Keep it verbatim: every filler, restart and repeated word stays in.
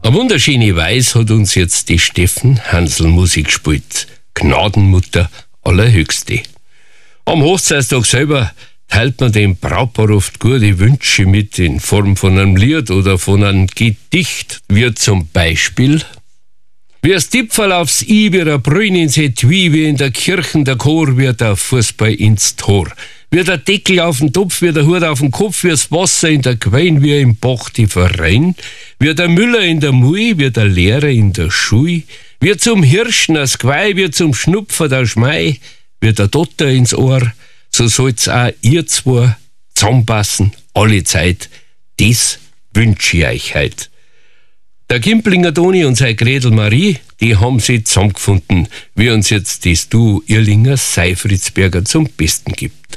Eine wunderschöne Weise hat uns jetzt die Steffen Hansl Musik gespielt. Gnadenmutter Allerhöchste. Am Hochzeitstag selber teilt man dem Brautpaar oft gute Wünsche mit in Form von einem Lied oder von einem Gedicht, wie zum Beispiel: Wie das Tipferl aufs I, wie der Brünn ins Etui, wie in der Kirchen der Chor, wie der Fußball ins Tor. Wie der Deckel auf den Topf, wie der Hut auf den Kopf, wie das Wasser in der Quein, wie im Bach die Verein. Wie der Müller in der Mui, wie der Lehrer in der Schui. Wie zum Hirschen das Gwei, wie zum Schnupfer der Schmei. Wie der Dotter ins Ohr, so soll's auch ihr zwei zusammenpassen, alle Zeit. Das wünsche ich euch heut. Der Gimplinger Toni und seine Gretel Marie, die haben sich zusammengefunden, wie uns jetzt das Duo Irlinger Seifritzberger zum Besten gibt.